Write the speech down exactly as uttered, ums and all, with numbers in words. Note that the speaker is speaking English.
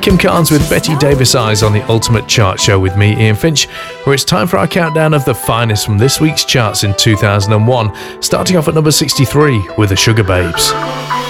Kim Carnes with Betty Davis Eyes on the Ultimate Chart Show with me, Ian Finch, where it's time for our countdown of the finest from this week's charts in two thousand one, starting off at number sixty-three with the Sugar Babes.